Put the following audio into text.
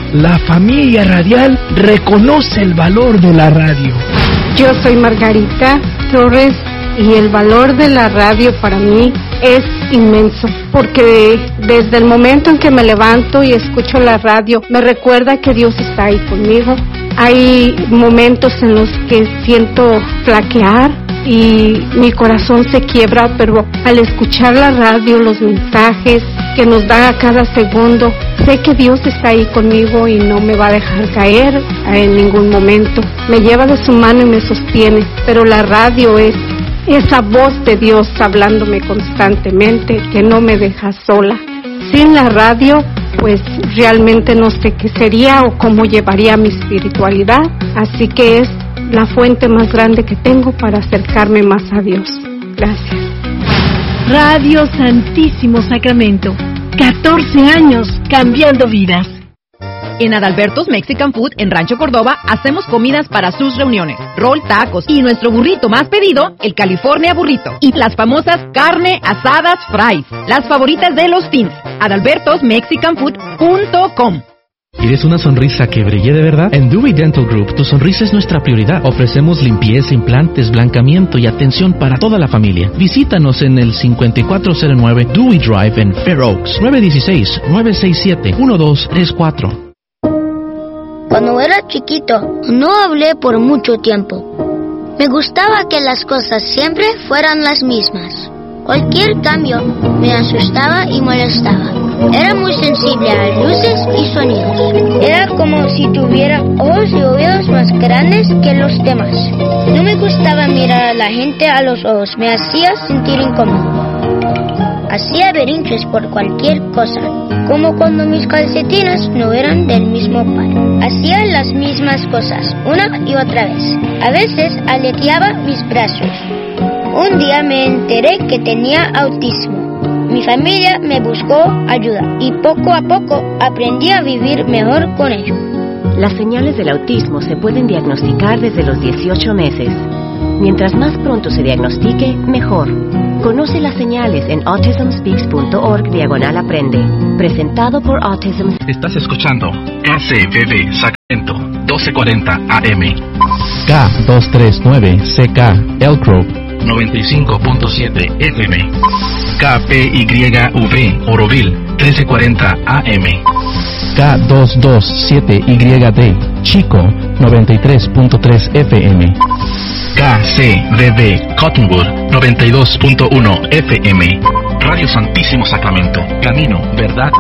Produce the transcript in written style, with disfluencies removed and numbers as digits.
La familia radial reconoce el valor de la radio. Yo soy Margarita Torres y el valor de la radio para mí es inmenso, porque desde el momento en que me levanto y escucho la radio, me recuerda que Dios está ahí conmigo. Hay momentos en los que siento flaquear y mi corazón se quiebra, pero al escuchar la radio, los mensajes que nos da a cada segundo, sé que Dios está ahí conmigo y no me va a dejar caer en ningún momento. Me lleva de su mano y me sostiene, pero la radio es esa voz de Dios hablándome constantemente que no me deja sola. Sin la radio, pues realmente no sé qué sería o cómo llevaría mi espiritualidad, así que es la fuente más grande que tengo para acercarme más a Dios. Gracias. Radio Santísimo Sacramento, 14 años cambiando vidas. En Adalberto's Mexican Food en Rancho Córdoba hacemos comidas para sus reuniones, rol, tacos y nuestro burrito más pedido, el California Burrito, y las famosas carne asadas fries, las favoritas de los teens. adalbertosmexicanfood.com. ¿Quieres una sonrisa que brille de verdad? En Dewey Dental Group, tu sonrisa es nuestra prioridad. Ofrecemos limpieza, implantes, blancamiento y atención para toda la familia. Visítanos en el 5409 Dewey Drive en Fair Oaks, 916-967-1234. Cuando era chiquito, no hablé por mucho tiempo. Me gustaba que las cosas siempre fueran las mismas. Cualquier cambio me asustaba y molestaba. Era muy sensible a luces y sonidos. Era como si tuviera ojos y oídos más grandes que los demás. No me gustaba mirar a la gente a los ojos. Me hacía sentir incómodo. Hacía berrinches por cualquier cosa, como cuando mis calcetines no eran del mismo par. Hacía las mismas cosas, una y otra vez. A veces aleteaba mis brazos. Un día me enteré que tenía autismo. Mi familia me buscó ayuda y poco a poco aprendí a vivir mejor con ello. Las señales del autismo se pueden diagnosticar desde los 18 meses. Mientras más pronto se diagnostique, mejor. Conoce las señales en autismspeaks.org/aprende. Presentado por Autism. Estás escuchando KCBB Sacramento 1240 AM. K239 CK Elk Grove 95.7 FM. KPYV Oroville 1340 AM. K227YD Chico 93.3 FM. KCBB Cottonwood 92.1 FM. Radio Santísimo Sacramento. Camino, verdad